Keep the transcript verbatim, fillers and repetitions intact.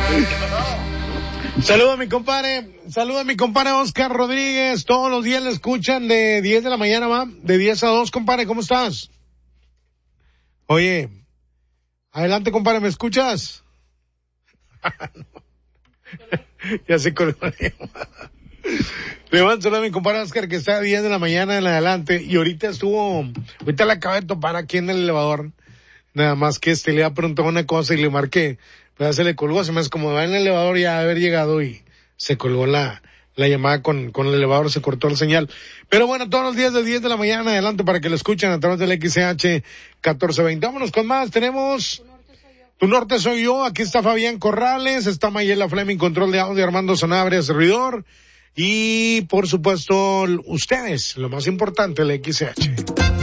Saludos a mi compadre, saludos a mi compadre Oscar Rodríguez, todos los días le escuchan de diez de la mañana, va, de diez a dos, compadre, ¿cómo estás? Oye, adelante, compadre, ¿me escuchas? Ya se colgó. Le mando saludos a mi compadre Oscar, que está a diez de la mañana en adelante, y ahorita estuvo, ahorita la acabo de topar aquí en el elevador, nada más que este le ha preguntado una cosa y le marqué. Pero se le colgó, se me hace como va en el elevador ya haber llegado y se colgó la, la llamada con, con el elevador, se cortó la señal. Pero bueno, todos los días de diez de la mañana adelante para que lo escuchen a través del X C H catorce veinte. Vámonos con más, tenemos Tu Norte Soy Yo, aquí está Fabián Corrales, está Mayela Fleming, control de audio, Armando Sanabria, servidor, y por supuesto ustedes, lo más importante, el X C H.